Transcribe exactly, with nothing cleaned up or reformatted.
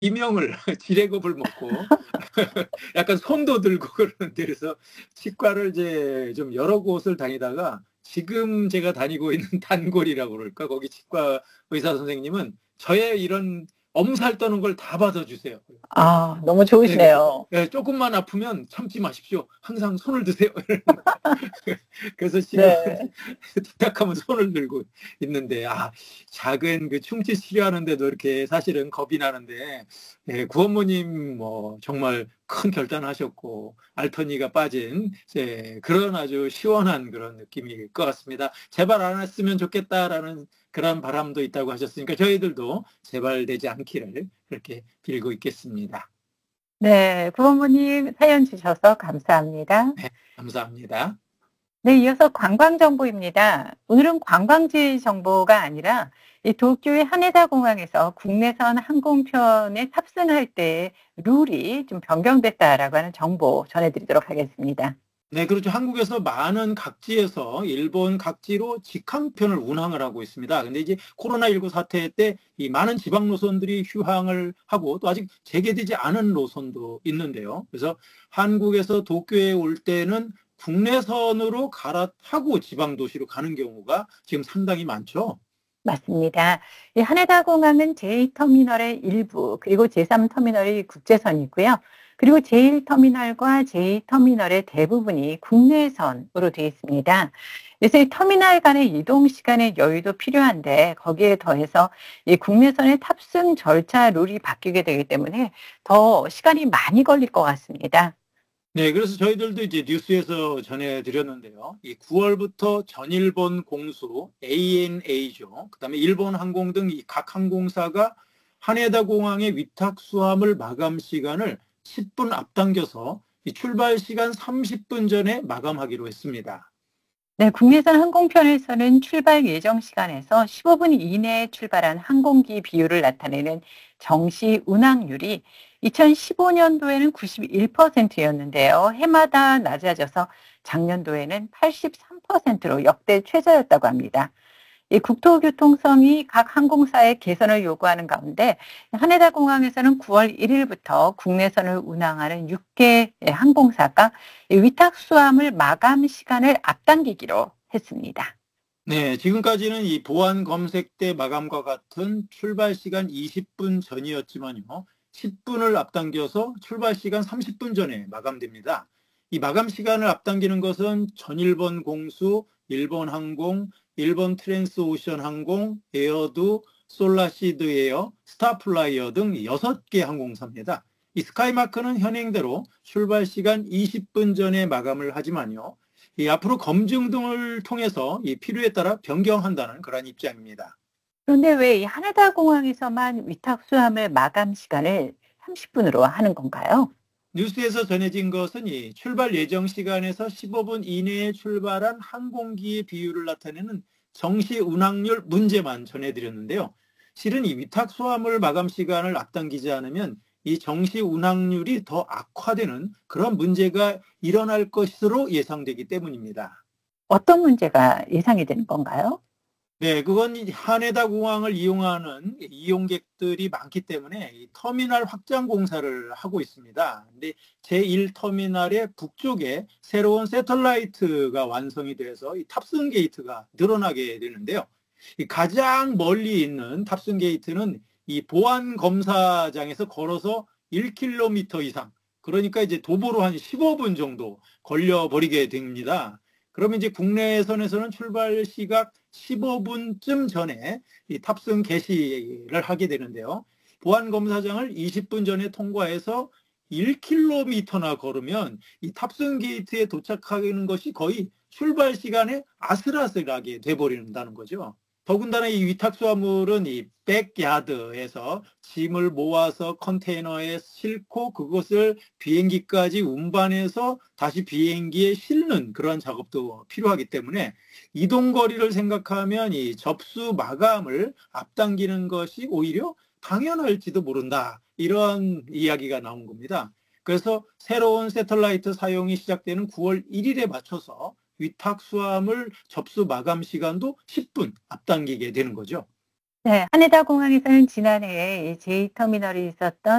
이명을 지레겁을 먹고 약간 손도 들고 그러는데 그래서 치과를 이제 좀 여러 곳을 다니다가 지금 제가 다니고 있는 단골이라고 그럴까? 거기 치과 의사 선생님은 저의 이런 엄살 떠는 걸 다 받아주세요. 아 너무 네 그래서 좋으시네요. 예 "쪼끔만 아프면 참지 마십시오. 항상 손을 드세요." 이러는 거예요. 그래서 지금은 네. 틱탁하면 손을 들고 있는데 아 작은 그 충치 치료하는데도 이렇게 사실은 겁이 나는데 예 구원모님 뭐 정말 큰 결단하셨고 알터니가 빠진 예 그런 아주 시원한 그런 느낌일 것 같습니다. "재발 안 했으면 좋겠다."라는 그런 바람도 있다고 하셨으니까 저희들도 재발되지 않기를 그렇게 빌고 있겠습니다. 네. 구원모님 사연 주셔서 감사합니다. 네. 감사합니다. 네. 이어서 관광 정보입니다. 오늘은 관광지 정보가 아니라 이 도쿄의 하네다 공항에서 국내선 항공편에 탑승할 때 룰이 좀 변경됐다라고 하는 정보 전해 드리도록 하겠습니다. 네 그렇죠. 한국에서 많은 각지에서 일본 각지로 직항편을 운항을 하고 있습니다. 근데 이제 코로나십구 사태 때 이 많은 지방 노선들이 휴항을 하고 또 아직 재개되지 않은 노선도 있는데요. 그래서 한국에서 도쿄에 올 때는 국내선으로 갈아타고 지방 도시로 가는 경우가 지금 상당히 많죠. 맞습니다. 이 하네다 공항은 제이 터미널의 일부 그리고 제삼 터미널이 국제선이고요. 그리고 제일 터미널과 제이 터미널의 대부분이 국내선으로 되어 있습니다. 그래서 이 터미널 간의 이동 시간의 여유도 필요한데 거기에 더해서 이 국내선의 탑승 절차 룰이 바뀌게 되기 때문에 더 시간이 많이 걸릴 것 같습니다. 네. 그래서 저희들도 이제 뉴스에서 전해 드렸는데요. 이 구월부터 전일본 공수 에이엔에이죠. 그다음에 일본항공 등 이 각 항공사가 하네다 공항의 위탁 수함을 마감 시간을 십 분 앞당겨서 이 출발 시간 삼십 분 전에 마감하기로 했습니다. 네. 국내선 항공편에서는 출발 예정 시간에서 십오 분 이내에 출발한 항공기 비율을 나타내는 정시 운항률이 이천십오 년도에는 구십일 퍼센트였는데요. 해마다 낮아져서 작년도에는 팔십삼 퍼센트로 역대 최저였다고 합니다. 이 국토교통성이 각 항공사의 개선을 요구하는 가운데 하네다 공항에서는 구월 일일부터 국내선을 운항하는 육 개 항공사가 이 위탁 수함을 마감 시간을 앞당기기로 했습니다. 네. 지금까지는 이 보안 검색 대 마감과 같은 출발 시간 이십 분 전이었지만요. 십 분을 앞당겨서 출발 시간 삼십 분 전에 마감됩니다. 이 마감 시간을 앞당기는 것은 전일본 공수, 일본항공, 일본 트랜스오션항공, 에어도, 솔라시드에어, 스타플라이어 등 여섯 개 항공사입니다. 이 스카이마크는 현행대로 출발 시간 이십 분 전에 마감을 하지만요. 이 앞으로 검증 등을 통해서 이 필요에 따라 변경한다는 그런 입장입니다. 그런데 왜 이 하네다 공항에서만 위탁 수함을 마감 시간을 삼십 분으로 하는 건가요? 뉴스에서 전해진 것은 이 출발 예정 시간에서 십오 분 이내에 출발한 항공기의 비율을 나타내는 정시 운항률 문제만 전해드렸는데요. 실은 이 위탁 수함을 마감 시간을 앞당기지 않으면 이 정시 운항률이 더 악화되는 그런 문제가 일어날 것으로 예상되기 때문입니다. 어떤 문제가 예상이 되는 건가요? 네. 그건 이 하네다 공항을 이용하는 이용객들이 많기 때문에 이 터미널 확장 공사를 하고 있습니다. 근데 제일 터미널의 북쪽에 새로운 새털라이트가 완성이 돼서 이 탑승 게이트가 늘어나게 되는데요. 이 가장 멀리 있는 탑승 게이트는 이 보안 검사장에서 걸어서 일 킬로미터 이상, 그러니까 이제 도보로 한 십오 분 정도 걸려 버리게 됩니다. 그러면 이제 국내선에서는 출발 시각 십오 분쯤 전에 이 탑승 개시를 하게 되는데요. 보안 검사장을 이십 분 전에 통과해서 일 킬로미터나 걸으면 이 탑승 게이트에 도착하는 것이 거의 출발 시간에 아슬아슬하게 돼 버린다는 거죠. 더군다나 이 위탁 수화물은 이 백야드에서 짐을 모아서 컨테이너에 싣고 그것을 비행기까지 운반해서 다시 비행기에 싣는 그런 작업도 필요하기 때문에 이동 거리를 생각하면 이 접수 마감을 앞당기는 것이 오히려 당연할지도 모른다. 이런 이야기가 나온 겁니다. 그래서 새로운 새털라이트 사용이 시작되는 구월 일일에 맞춰서 위탁 수함을 접수 마감 시간도 십 분 앞당기게 되는 거죠. 네. 하네다 공항에서는 지난해에 이 제이 터미널에 있었던